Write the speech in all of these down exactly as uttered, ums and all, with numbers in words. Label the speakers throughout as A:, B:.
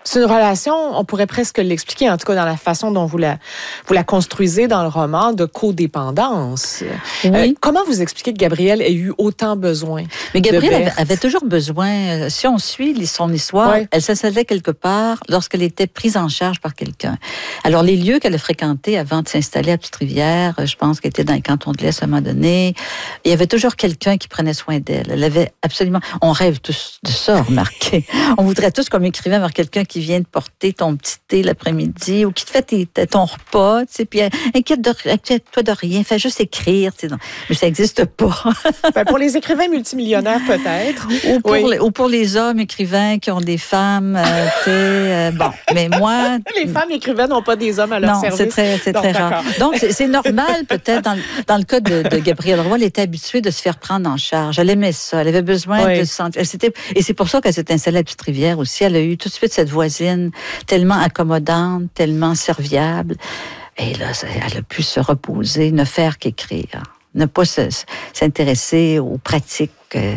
A: C'est une relation, on pourrait presque l'expliquer, en tout cas dans la façon dont vous la, vous la construisez dans le roman, de codépendance.
B: Oui.
A: Euh, comment vous expliquez que Gabrielle ait eu autant besoin?
B: Mais Gabrielle avait, avait toujours besoin, si on suit son histoire, ouais. elle s'installait quelque part lorsqu'elle était prise en charge par quelqu'un. Alors, les lieux qu'elle a fréquentés avant de s'installer à Petite-Rivière, je pense qu'elle était dans les cantons de l'Est à un moment donné, il y avait toujours quelqu'un qui prenait soin d'elle. Elle avait absolument... On rêve tous de ça, remarquez. On voudrait tous, comme écrivain, avoir quelqu'un qui vient te porter ton petit thé l'après-midi ou qui te fait tes, ton repas, tu sais, puis inquiète-toi de, inquiète de rien, fais juste écrire, tu sais. Mais ça n'existe pas.
A: Ben, pour les écrivains multimillionnaires, peut-être.
B: Ou pour,
A: oui.
B: les, ou pour les hommes écrivains qui ont des femmes, euh, tu sais, euh, bon, mais moi...
A: Les femmes écrivaines n'ont pas des hommes à leur
B: non,
A: service.
B: Non, c'est très, c'est très rare. Donc, c'est, c'est normal, peut-être, dans, dans le cas de, de Gabrielle Roy, elle était habituée de se faire prendre en charge. Elle aimait ça. Elle avait besoin oui. de se sentir... Elle et c'est pour ça qu'elle s'est installée à Petite-Rivière aussi. Elle a eu tout de suite cette voisine tellement accommodante, tellement serviable. Et là, elle a pu se reposer, ne faire qu'écrire, ne pas se, s'intéresser aux pratiques.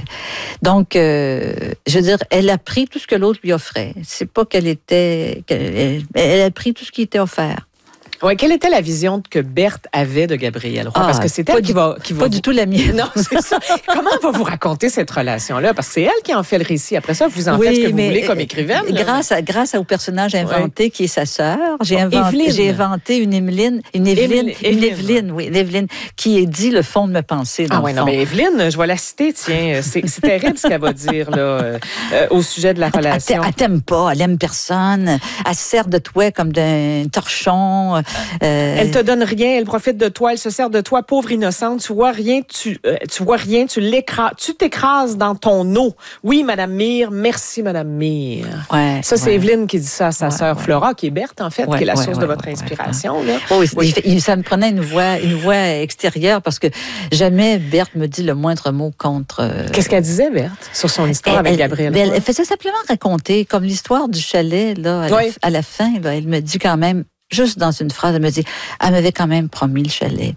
B: Donc, euh, je veux dire, elle a pris tout ce que l'autre lui offrait. C'est pas qu'elle était... Qu'elle, elle a pris tout ce qui était offert.
A: Ouais, quelle était la vision que Berthe avait de Gabrielle Roy?
B: Ah,
A: parce que c'est elle qui va, qui va...
B: Pas vous... du tout la mienne.
A: Non, c'est ça. Comment elle va vous raconter cette relation-là? Parce que c'est elle qui en fait le récit. Après ça, vous en
B: oui,
A: faites ce que vous
B: mais
A: voulez comme écrivaine.
B: Grâce, à, grâce au personnage inventé ouais. qui est sa sœur, j'ai,
A: bon,
B: inventé, j'ai inventé une Évelyne, une Évelyne, Évelyne, une Évelyne, oui, une Évelyne, qui est dit le fond de ma pensée. Dans
A: ah oui, non, mais Évelyne, je vais la citer, tiens. C'est, c'est terrible ce qu'elle va dire là, euh, euh, au sujet de la relation.
B: Elle, elle t'aime pas, elle aime personne, elle se sert de toi comme d'un torchon.
A: Euh, elle te donne rien, elle profite de toi, elle se sert de toi, pauvre innocente. Tu vois rien, tu, euh, tu vois rien, tu l'écrases, tu t'écrases dans ton eau. Oui, Madame Mire, merci, Madame Mire.
B: Ouais,
A: ça, c'est ouais. Évelyne qui dit ça à sa ouais, sœur ouais. Flora, qui est Berthe, en fait,
B: ouais,
A: qui est la
B: ouais,
A: source
B: ouais,
A: de votre
B: ouais,
A: inspiration.
B: Ouais,
A: là.
B: Oh, oui, oui. Il, ça me prenait une voix, une voix extérieure parce que jamais Berthe me dit le moindre mot contre. Euh...
A: Qu'est-ce qu'elle disait, Berthe, sur son histoire
B: elle,
A: avec Gabrielle?
B: Elle, elle faisait simplement raconter, comme l'histoire du chalet, là, à, ouais. la, à la fin, là, elle me dit quand même. Juste dans une phrase, elle me dit, elle m'avait quand même promis le chalet.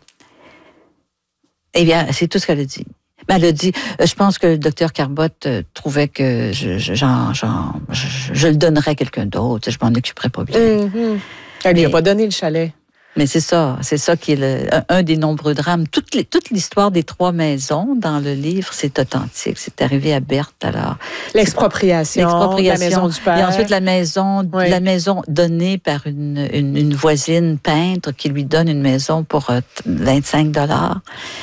B: Eh bien, c'est tout ce qu'elle a dit. Ben, elle a dit, je pense que le docteur Carbotte euh, trouvait que je, je, genre, genre, je, je le donnerais à quelqu'un d'autre, je m'en occuperais pas bien.
A: Mm-hmm. Elle lui a pas donné le chalet.
B: Mais c'est ça, c'est ça qui est le, un, un des nombreux drames. Toute, les, toute l'histoire des trois maisons dans le livre, c'est authentique. C'est arrivé à Berthe, alors.
A: L'expropriation, l'expropriation, la maison du père.
B: Et ensuite, la maison, oui. la maison donnée par une, une, une voisine peintre qui lui donne une maison pour vingt-cinq dollars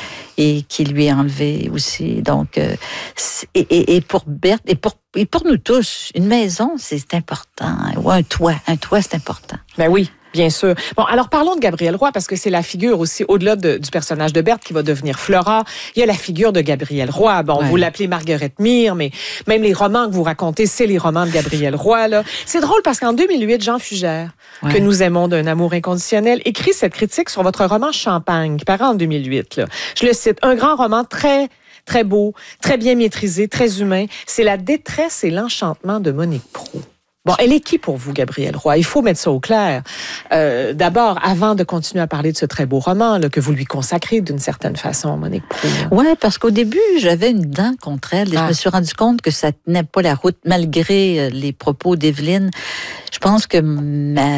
B: et qui lui est enlevée aussi. Donc, euh, et, et, et pour Berthe, et pour, et pour nous tous, une maison, c'est important. Ou un toit, un toit, c'est important.
A: Ben oui. Bien sûr. Bon, alors parlons de Gabrielle Roy, parce que c'est la figure aussi, au-delà de, du personnage de Berthe qui va devenir Flora, il y a la figure de Gabrielle Roy. Bon, ouais. vous l'appelez Marguerite Mire, mais même les romans que vous racontez, c'est les romans de Gabrielle Roy, là. C'est drôle parce qu'en deux mille huit, Jean Fugère, ouais. que nous aimons d'un amour inconditionnel, écrit cette critique sur votre roman Champagne, qui paraît en deux mille huit, là. Je le cite, un grand roman très... très beau, très bien maîtrisé, très humain. C'est la détresse et l'enchantement de Monique Proulx. Bon, elle est qui pour vous, Gabrielle Roy? Il faut mettre ça au clair. Euh, d'abord, avant de continuer à parler de ce très beau roman là, que vous lui consacrez d'une certaine façon, Monique Proulx.
B: Oui, parce qu'au début, j'avais une dent contre elle et ah. je me suis rendu compte que ça tenait pas la route, malgré les propos d'Évelyne. Je pense que ma,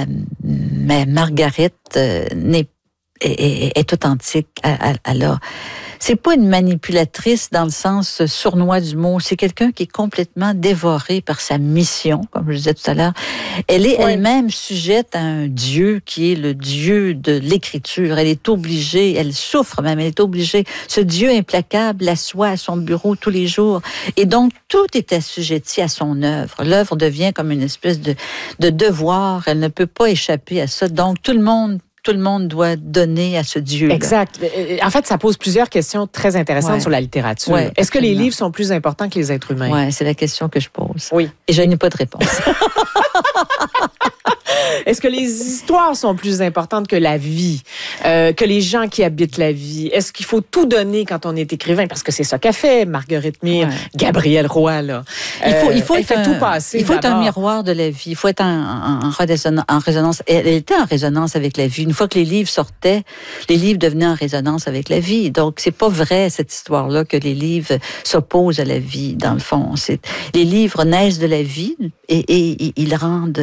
B: ma Marguerite euh, n'est, est, est, est authentique. Alors, c'est pas une manipulatrice dans le sens sournois du mot. C'est quelqu'un qui est complètement dévoré par sa mission, comme je disais tout à l'heure. Elle est oui. elle-même sujette à un Dieu qui est le Dieu de l'écriture. Elle est obligée, elle souffre même, elle est obligée. Ce Dieu implacable l'assoit à son bureau tous les jours. Et donc, tout est assujetti à son œuvre. L'œuvre devient comme une espèce de, de devoir. Elle ne peut pas échapper à ça. Donc, tout le monde Tout le monde doit donner à ce Dieu.
A: Exact. En fait, ça pose plusieurs questions très intéressantes ouais. sur la littérature. Ouais, Est-ce que les livres sont plus importants que les êtres humains?
B: Oui, c'est la question que je pose.
A: Oui.
B: Et je n'ai pas de réponse.
A: Est-ce que les histoires sont plus importantes que la vie, euh, que les gens qui habitent la vie? Est-ce qu'il faut tout donner quand on est écrivain? Parce que c'est ça qu'a fait Marguerite Mire, ouais. Gabrielle Roy. Là.
B: Il faut, il faut
A: euh,
B: être
A: fait
B: un,
A: tout passer.
B: Il faut
A: d'abord.
B: être un miroir de la vie. Il faut être en, en, en, en résonance. Elle était en résonance avec la vie. Une fois que les livres sortaient, les livres devenaient en résonance avec la vie. Donc, c'est pas vrai, cette histoire-là, que les livres s'opposent à la vie, dans le fond. C'est, les livres naissent de la vie et, et, et ils rendent